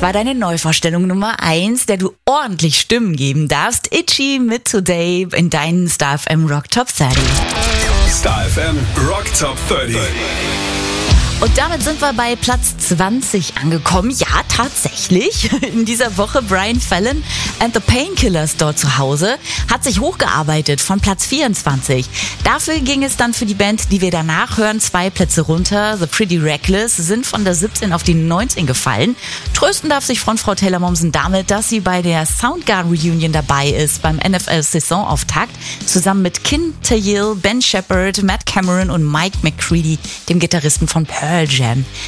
war deine Neuvorstellung Nummer 1, der du ordentlich Stimmen geben darfst. Itchy mit Today in deinen Star FM Rock Top 30. Star FM Rock Top 30. Und damit sind wir bei Platz 20 angekommen. Ja, tatsächlich. In dieser Woche Brian Fallon and the Painkillers dort zu Hause. Hat sich hochgearbeitet von Platz 24. Dafür ging es dann für die Band, die wir danach hören, 2 Plätze runter. The Pretty Reckless sind von der 17 auf die 19 gefallen. Trösten darf sich Frontfrau Taylor Momsen damit, dass sie bei der Soundgarden Reunion dabei ist, beim NFL-Saisonauftakt, zusammen mit Kin Tayil, Ben Shepherd, Matt Cameron und Mike McCready, dem Gitarristen von Pearl Jam.